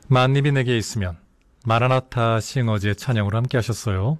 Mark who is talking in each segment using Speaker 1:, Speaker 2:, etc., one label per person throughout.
Speaker 1: 만님이 내게 있으면 마라나타 싱어즈의 찬양으로 함께 하셨어요.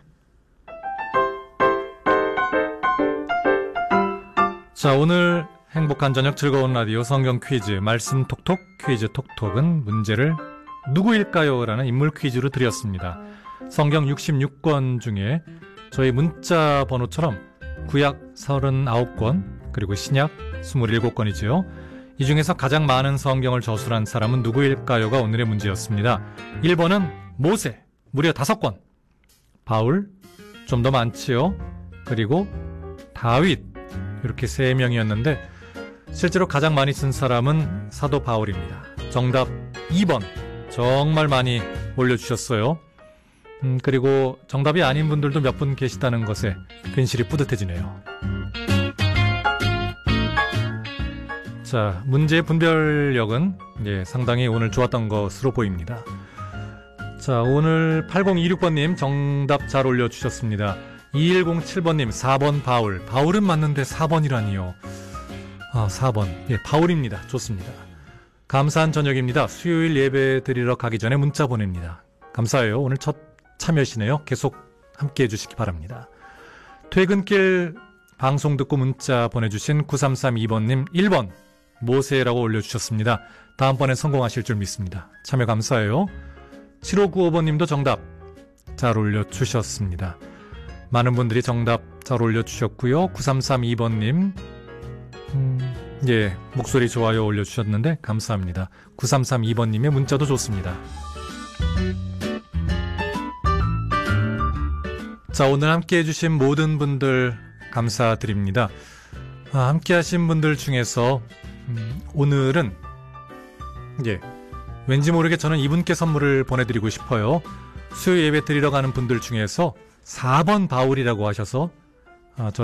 Speaker 1: 자, 오늘 행복한 저녁 즐거운 라디오 성경 퀴즈 말씀 톡톡 퀴즈 톡톡은 문제를 누구일까요? 라는 인물 퀴즈로 드렸습니다. 성경 66권 중에 저희 문자 번호처럼 구약 39권 그리고 신약 27권이지요. 이 중에서 가장 많은 성경을 저술한 사람은 누구일까요가 오늘의 문제였습니다. 1번은 모세, 무려 5권. 바울, 좀 더 많지요. 그리고 다윗, 이렇게 3명이었는데 실제로 가장 많이 쓴 사람은 사도 바울입니다. 정답 2번, 정말 많이 올려주셨어요. 그리고 정답이 아닌 분들도 몇 분 계시다는 것에 근실이 뿌듯해지네요. 자, 문제의 분별력은 상당히 오늘 좋았던 것으로 보입니다. 자, 오늘 8026번님 정답 잘 올려주셨습니다. 2107번님 4번 바울. 바울은 맞는데 4번이라니요. 4번. 바울입니다. 좋습니다. 감사한 저녁입니다. 수요일 예배 드리러 가기 전에 문자 보냅니다. 감사해요. 오늘 첫 참여시네요. 계속 함께 해주시기 바랍니다. 퇴근길 방송 듣고 문자 보내주신 9332번님 1번 모세라고 올려주셨습니다. 다음번에 성공하실 줄 믿습니다. 참여 감사해요. 7595번님도 정답 잘 올려주셨습니다. 많은 분들이 정답 잘 올려주셨고요. 9332번님 목소리 좋아요 올려주셨는데 감사합니다. 9332번님의 문자도 좋습니다. 자, 오늘 함께 해주신 모든 분들 감사드립니다. 함께 하신 분들 중에서 오늘은 왠지 모르게 저는 이분께 선물을 보내드리고 싶어요. 수요 예배 드리러 가는 분들 중에서 4번 바울이라고 하셔서